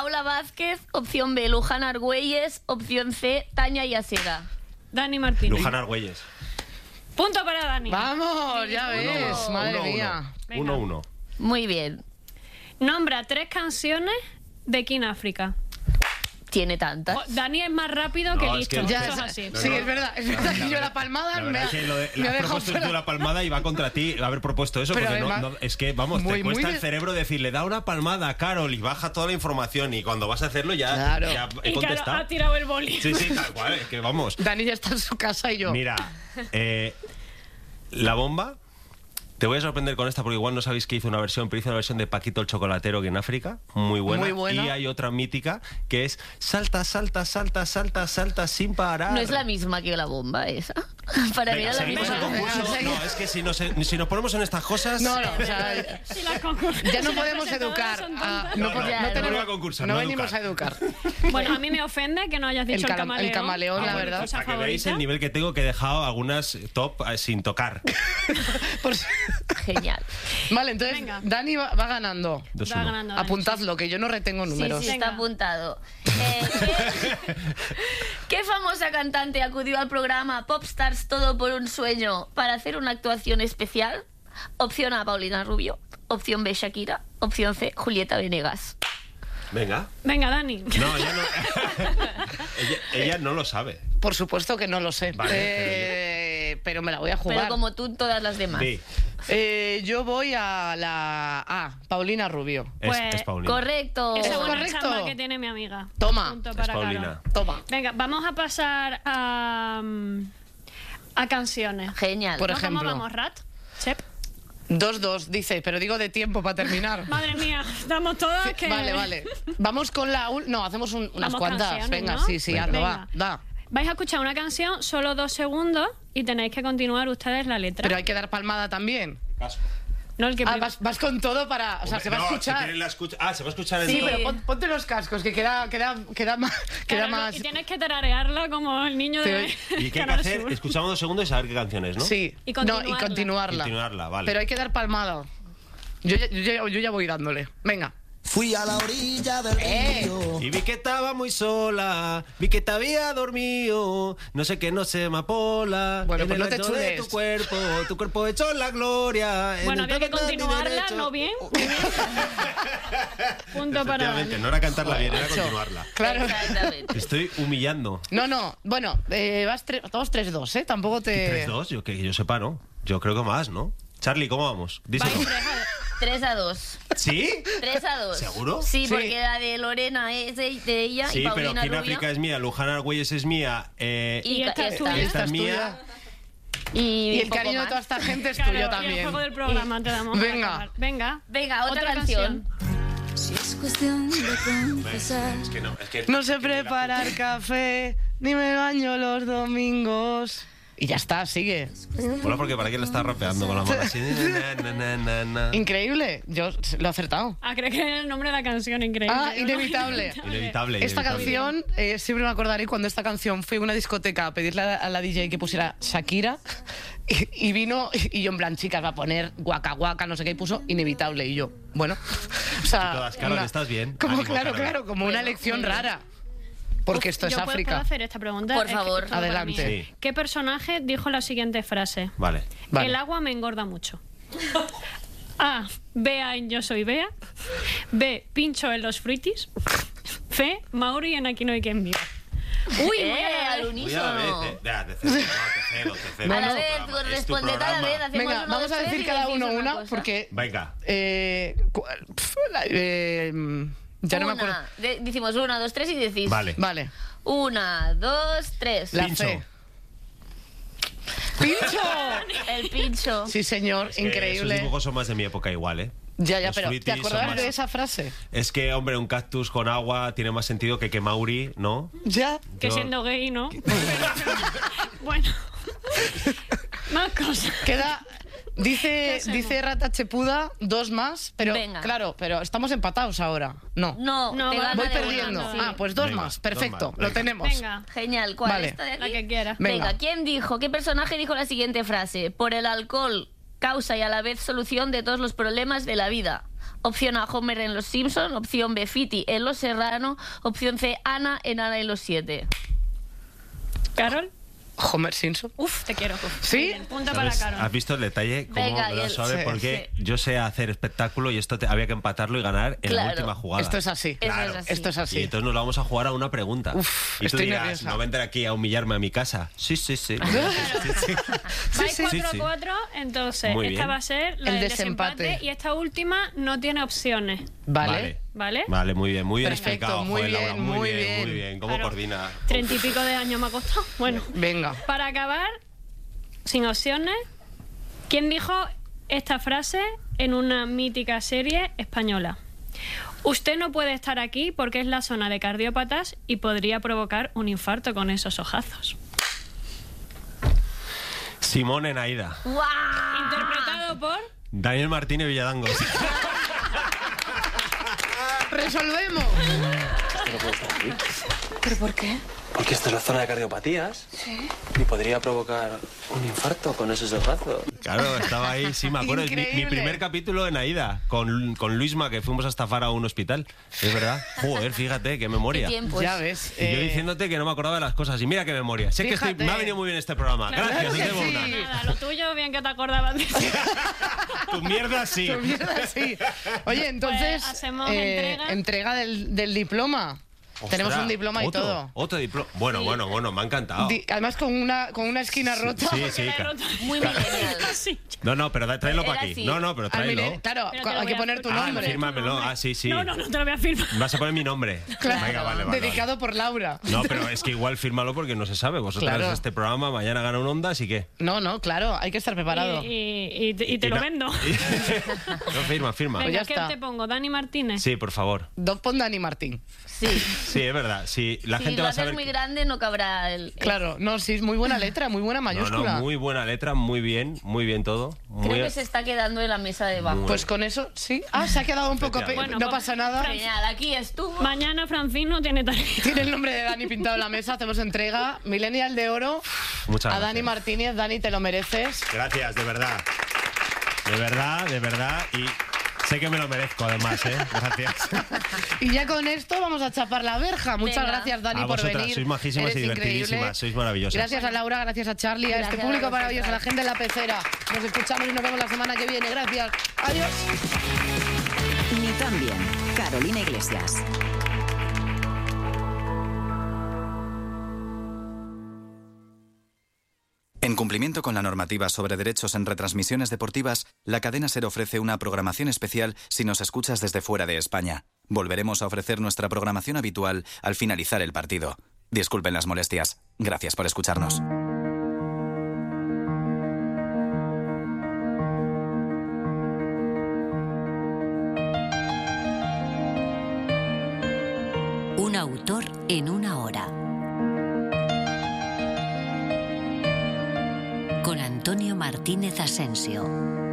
Paula Vázquez. Opción B, Luján Argüelles. Opción C, Tania Yasera. Dani Martínez. Luján Argüelles. Punto para Dani. Vamos, ya ves, madre mía. 1-1. Muy bien. Nombra 3 canciones de King África. Tiene tantas. Dani es más rápido que No, es listo. que- Ya, Eso es así. sí, es verdad que yo la palmada La verdad es que lo de, me la ha has dejado propuesto tú fuera. la palmada y va contra ti haber propuesto eso, Pero porque además, es que, vamos, muy, te cuesta muy el cerebro decirle, da una palmada a Carol y baja toda la información y cuando vas a hacerlo ya, Claro. ya he Y claro, contestado. ha tirado el boli. Sí, sí, tal cual, es que vamos. Dani ya está en su casa y yo. Mira, La Bomba, te voy a sorprender con esta porque igual no sabéis que hizo una versión, pero hizo una versión de Paquito el Chocolatero que en África, muy buena. Muy buena. Y hay otra mítica que es salta, salta, salta, salta, salta sin parar. No es la misma que La Bomba esa. Para mí Venga, era la seguimos el misma. concurso. Venga, No, es que si nos ponemos en estas cosas... No, o sea, Si las concur- ya no si las podemos presentadoras educar. son Ah, tontas. no, No, po- no, no no tenemos- vengo a concursar, no no a venimos a educar. educar. Bueno, a mí me ofende que no hayas dicho el camaleón. la como verdad. cosa Para que veáis favorita. el nivel que tengo, que he dejado algunas top sin tocar. Por si- Genial. Vale, entonces Venga. Dani va ganando. 2-1. Va ganando Dani. Apuntadlo, que yo no retengo Sí, números. sí, está Venga. apuntado. ¿Qué famosa cantante acudió al programa Popstars Todo por un Sueño para hacer una actuación especial? Opción A, Paulina Rubio. Opción B, Shakira. Opción C, Julieta Venegas. Venga. Venga, Dani. No, ella no. ella no lo sabe. Por supuesto que no lo sé. Vale, pero me la voy a jugar. Pero como tú, todas las demás. Sí, Yo voy a la A, Paulina Rubio. Pues, es Paulina. Correcto. Esa ¿Es buena correcto? chamba que tiene mi amiga. Toma. Punto Es para Paulina. Carol. Toma. Venga, vamos a pasar a canciones. Genial. Por ¿No? ¿Cómo ejemplo. vamos, Rat? Chep. 2-2, dice, pero digo de tiempo para terminar. Madre mía, estamos todas que... Vale. Vamos con la... No, hacemos unas Vamos cuantas. canciones, Venga, ¿no? sí, Venga. hazlo, Venga. va. Vais a escuchar una canción, solo 2 segundos, y tenéis que continuar ustedes la letra. Pero hay que dar palmada también. No, el que Ah, prim- vas con todo para... O sea, se va a escuchar. Si quieren la escucha... Ah, se va a escuchar en Sí, todo. pero ponte los cascos, que queda más... Claro, más... Y tienes que tararearla como el niño de... Sí. ¿Y qué hay que Canal hacer? Sur. Escuchamos 2 segundos y saber qué canciones, ¿no? Sí. Y No, y continuarla. continuarla. Continuarla, vale. Pero hay que dar palmada. Yo ya voy dándole. Venga. Fui a la orilla del río. Y vi que estaba muy sola, vi que te había dormido, no sé qué, no sé, amapola. Bueno, en pues el no te ancho de chules. tu cuerpo hecho la gloria. en Bueno, el había que tatatán y continuarla, derecho. ¿no? Bien. Muy bien. Punto para Efectivamente, Dani. no era cantarla bien, era macho. continuarla. Claro. Exactamente. Te estoy humillando. No. Bueno, vamos 3-2, ¿eh? Tampoco te... 3-2, yo que yo sepa, ¿no? Yo creo que más, ¿no? Charlie, ¿cómo vamos? Díselo. Vais 3-2. ¿Sí? 3-2. ¿Seguro? Sí, Sí. porque la de Lorena es de ella Sí, y pero Paulina King Rubio. África es mía, Luján Argüelles es mía, Y esta es tuya. esta es es mía. Y el poco cariño de más. toda esta gente es Claro, tuyo y el también. juego del programa te damos. para Venga. acabar. Venga. Venga, otra canción. Si es cuestión de confesar. Es que no, es que... No sé preparar café, ni me baño los domingos. Y ya está, sigue. Mola porque para qué le estás rapeando con la mano así. Increíble, yo lo he acertado. Ah, creo que era el nombre de la canción, increíble. Ah, inevitable. Inevitable. Esta inevitable. canción, siempre me acordaré cuando esta canción fui a una discoteca a pedirle a la DJ que pusiera Shakira y vino y yo en plan, chicas, va a poner guaca guaca, no sé qué, y puso Inevitable. Y yo, bueno, o sea... Y todas, Carol, ¿estás bien? Como, Ánimo, claro, Carol. claro, como una Bueno, elección muy bien. rara. Porque esto es ¿Yo puedo África. hacer esta pregunta? Por Es que favor. todo para Adelante. mí. Sí. ¿Qué personaje dijo la siguiente frase? Vale. Vale. El agua me engorda mucho. A. Bea en Yo soy Bea. B. Pincho en los fruitis. C. Mauri en Aquí no hay quien viva. Uy, Al Voy a unísono. ver, te cedo. A la vez, responded a la vez. Hacemos Venga, uno, vamos dos, a tres decir y cada decís uno una, cosa. porque... Venga. Ya no me acuerdo. Decimos 1, 2, 3 y decís. Vale. Vale. 1, 2, 3. La Pincho. C. ¡Pincho! El pincho. Sí, señor, Esos increíble. dibujos son más de mi época igual, ¿eh? Ya, Los pero fruitis ¿te son acordabas más- de esa frase? Es que, hombre, un cactus con agua tiene más sentido que Mauri, ¿no? Ya. Que Yo- siendo gay, ¿no? Bueno. Más cosas. Queda... Dice Rata Chepuda 2 más, pero Venga. claro, pero estamos empatados ahora. No. No, No, te va- gana Voy de perdiendo. una, sí. Ah, pues 2 Venga, más. dos Perfecto, más, lo venga. tenemos. Venga. Genial. ¿Cuál? Vale. ¿Esta de aquí? La que quieras. Venga. Venga, ¿qué personaje dijo la siguiente frase? Por el alcohol, causa y a la vez solución de todos los problemas de la vida. Opción A, Homer en Los Simpson. Opción B, Fiti en Los Serrano. Opción C, Ana en Ana y los 7. ¿Carol? Homer Simpson. Uf, te quiero. ¿Sí? Muy bien, punto para ¿Sabes? Carol. ¿Has visto el detalle? ¿Cómo Venga, lo y sabe? sí, Porque yo sé hacer espectáculo y esto había que empatarlo y ganar en la Claro. última jugada. Esto es así. Eso es así. Esto es Y así. entonces nos lo vamos a jugar a una pregunta. Uf, y tú estoy dirás, nerviosa. ¿no vendré aquí a humillarme a mi casa? Sí, sí, sí. Vais sí, 4-4, entonces Muy esta bien. va a ser la El del desempate. desempate y esta última no tiene opciones, Vale. ¿vale? Vale, muy bien Perfecto, explicado. muy Joder, Laura, bien, muy muy bien, bien. muy bien. ¿Cómo Claro. coordina? 30 y pico de años me ha costado. Bueno, Venga. para acabar, sin opciones, ¿quién dijo esta frase en una mítica serie española? Usted no puede estar aquí porque es la zona de cardiópatas y podría provocar un infarto con esos ojazos. Simón en Aida. ¡Guau! Interpretado por... Daniel Martínez Villadangos. ¡Resolvemos! ¿Pero por qué? Porque esta es la zona de cardiopatías. Sí. Y podría provocar un infarto con esos ojazos. Claro, estaba ahí, sí, me acuerdo. Es mi Increíble. primer capítulo en Aida, con Luisma, que fuimos a estafar a un hospital. Es verdad. Joder, fíjate, qué memoria. ¿Qué tiempos? Ya ves. Y yo diciéndote que no me acordaba de las cosas. Y mira qué memoria. Sé que Fíjate. me ha venido muy bien este programa. Gracias, Claro que nos vemos sí. una. Nada, lo tuyo, bien que te acordabas de eso. Tu mierda sí. Tu mierda, sí. Oye, entonces, Pues hacemos entrega. entrega del diploma. Tenemos Ostras, un diploma y otro, todo. Otro diploma. Bueno, me ha encantado. Además con una esquina rota. Sí, claro. Muy millennial. Sí. No, pero tráelo para Era aquí. así. No, pero tráelo. Claro, Pero te lo hay que voy a- poner tu Ah, nombre. fírmamelo. Ah, sí. No, te lo voy a firmar. Vas a poner mi nombre. Claro, Venga, vale. dedicado por Laura. No, pero es que igual fírmalo porque no se sabe. Vosotras Claro. este programa, mañana gana un Ondas y qué. No, claro, hay que estar preparado. Y te lo no- vendo. No, firma. Pues ya Venga, ¿qué está. te pongo? ¿Dani Martínez? Sí, por favor. Pon Dani Martín. Sí. Sí, es verdad. Si la Si gente lo va a haces saber. muy grande, no cabrá el... Claro, no, sí, muy buena letra, muy buena mayúscula. Muy buena letra, muy bien todo. Muy Creo que se está quedando en la mesa de abajo. Pues con eso, sí. Ah, se ha quedado un poco... Efectivamente. no Bueno, pasa nada. Genial, aquí estuvo. Mañana Francine no tiene tarea. Tiene el nombre de Dani pintado en la mesa, hacemos entrega. Millennial de oro Muchas a gracias. Dani Martínez. Dani, te lo mereces. Gracias, de verdad. De verdad. Y sé que me lo merezco, además, ¿eh? Gracias. Y ya con esto vamos a chapar la verja. Muchas Venga. gracias, Dani, A por vosotras, venir. sois majísimas Eres y divertidísimas, increíble. sois maravillosas. Gracias a Laura, gracias a Charlie, a este Gracias público a maravilloso, a la vosotras. gente de la pecera. Nos escuchamos y nos vemos la semana que viene. Gracias. Adiós. Ni tan bien. Carolina Iglesias. En cumplimiento con la normativa sobre derechos en retransmisiones deportivas, la cadena SER ofrece una programación especial si nos escuchas desde fuera de España. Volveremos a ofrecer nuestra programación habitual al finalizar el partido. Disculpen las molestias. Gracias por escucharnos. Un autor en una hora. Con Antonio Martínez Asensio.